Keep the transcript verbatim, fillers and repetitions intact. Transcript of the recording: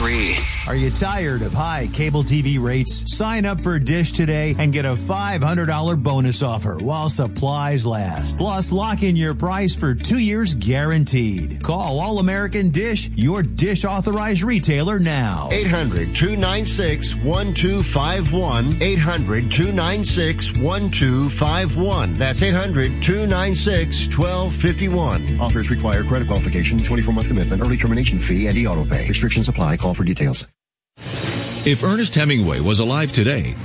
free. Are you tired of high cable T V rates? Sign up for Dish today and get a five hundred dollars bonus offer while supplies last. Plus, lock in your price for two years guaranteed. Call All American Dish, your Dish authorized retailer now. eight hundred, two nine six, one two five one. eight hundred, two nine six, one two five one. That's eight hundred, two nine six, one two five one. Offers require credit qualification, twenty-four month commitment, early termination fee, and e-auto pay. Restrictions apply. Call for details. If Ernest Hemingway was alive today,